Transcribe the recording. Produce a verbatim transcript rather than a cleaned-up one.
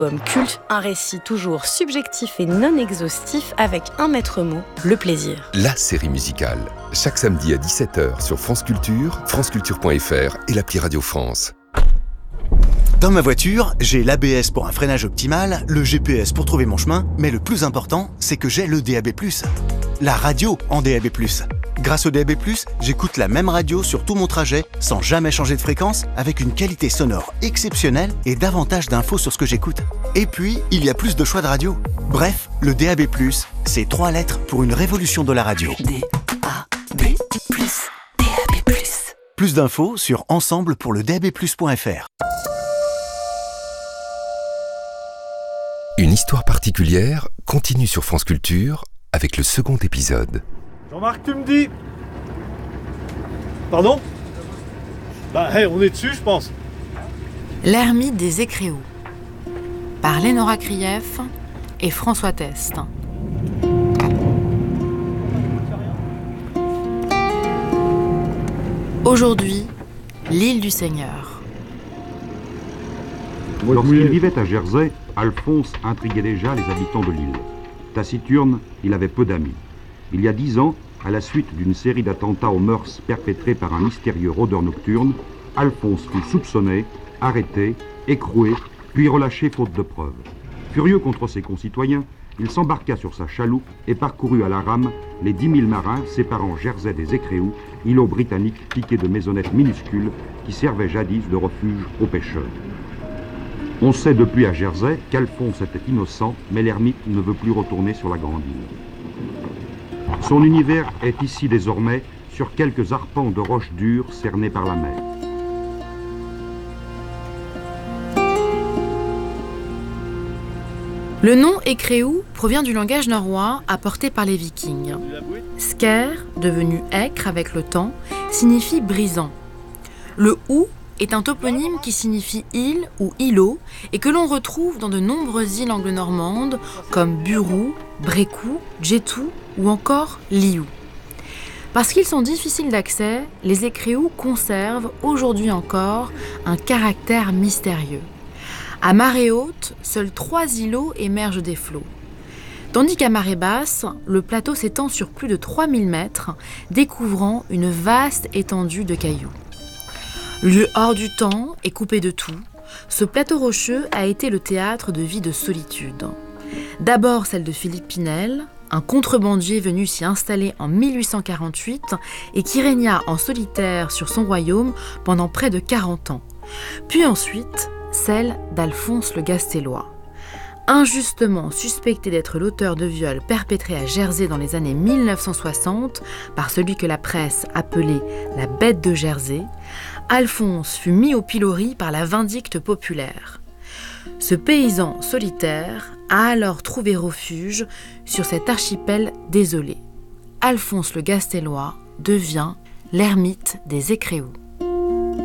Album culte, un récit toujours subjectif et non exhaustif avec un maître mot, le plaisir. La série musicale, chaque samedi à dix-sept heures sur France Culture, franceculture point f r et l'appli Radio France. Dans ma voiture, j'ai l'A B S pour un freinage optimal, le G P S pour trouver mon chemin, mais le plus important, c'est que j'ai le D A B plus. La radio en D A B plus. Grâce au D A B plus, j'écoute la même radio sur tout mon trajet, sans jamais changer de fréquence, avec une qualité sonore exceptionnelle et davantage d'infos sur ce que j'écoute. Et puis, il y a plus de choix de radio. Bref, le D A B plus, c'est trois lettres pour une révolution de la radio. D A B plus, D A B plus. Plus d'infos sur ensemble pour le D A B plus point f r. Une histoire particulière continue sur France Culture avec le second épisode. Jean-Marc, tu me dis... Pardon ? Bah, hey, on est dessus, je pense. L'ermite des Écréous, par Lénora Krief et François Test. Aujourd'hui, l'île du Seigneur. Lorsqu'il vivait à Jersey, Alphonse intriguait déjà les habitants de l'île. Taciturne, il avait peu d'amis. Il y a dix ans, à la suite d'une série d'attentats aux mœurs perpétrés par un mystérieux rôdeur nocturne, Alphonse fut soupçonné, arrêté, écroué, puis relâché faute de preuves. Furieux contre ses concitoyens, il s'embarqua sur sa chaloupe et parcourut à la rame les dix mille marins séparant Jersey des Écréous, îlot britannique piqué de maisonnettes minuscules qui servaient jadis de refuge aux pêcheurs. On sait depuis à Jersey qu'Alphonse était innocent, mais l'ermite ne veut plus retourner sur la grande île. Son univers est ici désormais sur quelques arpents de roches dures cernés par la mer. Le nom Écréou provient du langage norrois apporté par les Vikings. Sker, devenu Écre avec le temps, signifie brisant. Le ou est un toponyme qui signifie île ou îlot et que l'on retrouve dans de nombreuses îles anglo-normandes comme Burou, Brécou, Djetou ou encore Liou. Parce qu'ils sont difficiles d'accès, les Écréous conservent aujourd'hui encore un caractère mystérieux. À marée haute, seuls trois îlots émergent des flots. Tandis qu'à marée basse, le plateau s'étend sur plus de trois mille mètres, découvrant une vaste étendue de cailloux. Lieu hors du temps et coupé de tout, ce plateau rocheux a été le théâtre de vie de solitude. D'abord celle de Philippe Pinel, un contrebandier venu s'y installer en mille huit cent quarante-huit et qui régna en solitaire sur son royaume pendant près de quarante ans. Puis ensuite, celle d'Alphonse le Gastellois. Injustement suspecté d'être l'auteur de viols perpétrés à Jersey dans les années mille neuf cent soixante par celui que la presse appelait la bête de Jersey, Alphonse fut mis au pilori par la vindicte populaire. Ce paysan solitaire a alors trouvé refuge sur cet archipel désolé. Alphonse le Gastellois devient l'ermite des Écréous.